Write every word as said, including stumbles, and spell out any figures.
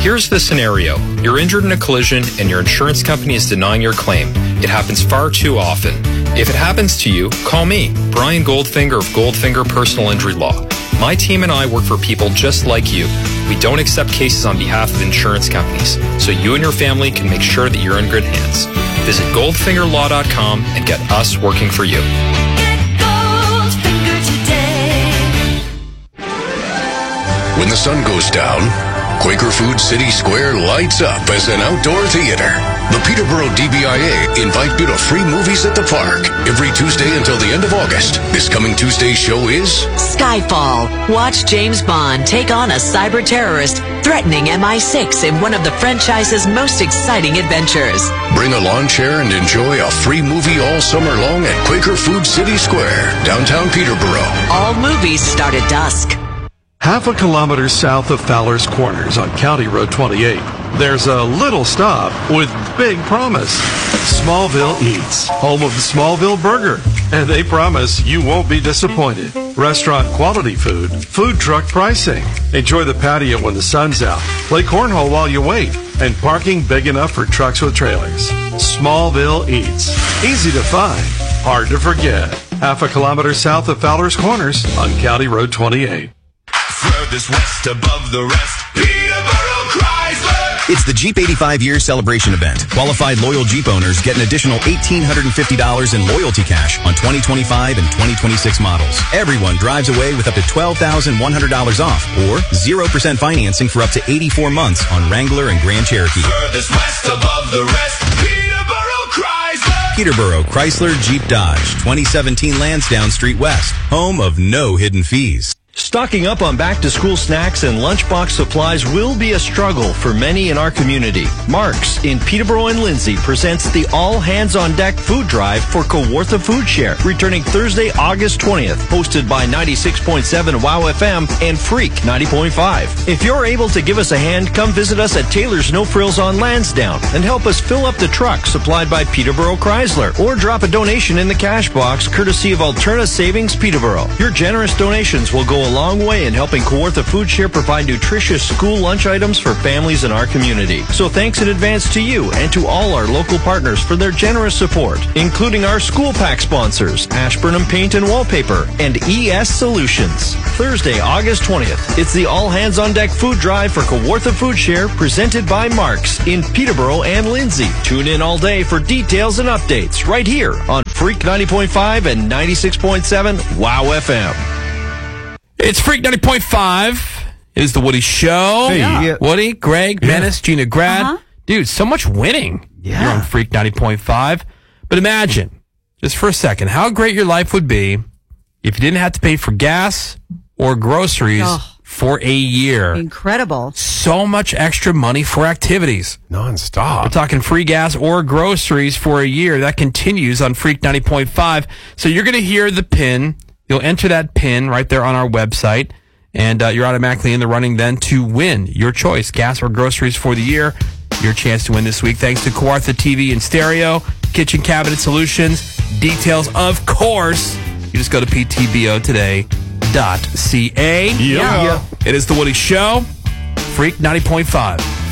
Here's the scenario. You're injured in a collision and your insurance company is denying your claim. It happens far too often. If it happens to you, call me, Brian Goldfinger of Goldfinger Personal Injury Law. My team and I work for people just like you. We don't accept cases on behalf of insurance companies, so you and your family can make sure that you're in good hands. Visit goldfinger law dot com and get us working for you. Get Goldfinger today. When the sun goes down, Quaker Food City Square lights up as an outdoor theater. The Peterborough D B I A invite you to free movies at the park every Tuesday until the end of August. This coming Tuesday's show is Skyfall. Watch James Bond take on a cyber terrorist threatening M I six in one of the franchise's most exciting adventures. Bring a lawn chair and enjoy a free movie all summer long at Quaker Food City Square, downtown Peterborough. All movies start at dusk. Half a kilometer south of Fowler's Corners on County Road twenty-eight, there's a little stop with big promise. Smallville Eats, home of the Smallville Burger. And they promise you won't be disappointed. Restaurant quality food, food truck pricing. Enjoy the patio when the sun's out. Play cornhole while you wait. And parking big enough for trucks with trailers. Smallville Eats. Easy to find, hard to forget. Half a kilometer south of Fowler's Corners on County Road twenty-eight. Furthest west above the rest, Peterborough Chrysler. It's the Jeep eighty-five year celebration event. Qualified loyal Jeep owners get an additional one thousand eight hundred fifty dollars in loyalty cash on twenty twenty-five and twenty twenty-six models. Everyone drives away with up to twelve thousand one hundred dollars off or zero percent financing for up to eighty-four months on Wrangler and Grand Cherokee. Furthest west above the rest, Peterborough Chrysler. Peterborough Chrysler Jeep Dodge, twenty seventeen Lansdowne Street West, home of no hidden fees. Stocking up on back-to-school snacks and lunchbox supplies will be a struggle for many in our community. Mark's in Peterborough and Lindsay presents the All Hands on Deck Food Drive for Kawartha Food Share, returning Thursday, August twentieth, hosted by ninety-six point seven WOW F M and Freak ninety point five. If you're able to give us a hand, come visit us at Taylor's No Frills on Lansdowne and help us fill up the truck supplied by Peterborough Chrysler, or drop a donation in the cash box courtesy of Alterna Savings Peterborough. Your generous donations will go a long way in helping Kawartha Food Share provide nutritious school lunch items for families in our community. So thanks in advance to you and to all our local partners for their generous support, including our school pack sponsors, Ashburnham Paint and Wallpaper and E S Solutions. Thursday, August twentieth, it's the All Hands on Deck Food Drive for Kawartha Food Share presented by Mark's in Peterborough and Lindsay. Tune in all day for details and updates right here on Freak ninety point five and ninety-six point seven WOW F M. It's Freak ninety point five. It is the Woody Show. Hey. Yeah. Woody, Greg, Yeah. Menace, Gina Grad. Uh-huh. Dude, so much winning. Yeah. You're on Freak ninety point five. But imagine, just for a second, how great your life would be if you didn't have to pay for gas or groceries Oh. for a year. Incredible. So much extra money for activities. Non-stop. We're talking free gas or groceries for a year. That continues on Freak ninety point five. So you're going to hear the pin. You'll enter that pin right there on our website, and uh, you're automatically in the running then to win your choice, gas or groceries for the year. Your chance to win this week thanks to Kawartha T V and Stereo, Kitchen Cabinet Solutions. Details, of course. You just go to p t b o today dot c a. Yeah. It is the Woody Show, Freak ninety point five.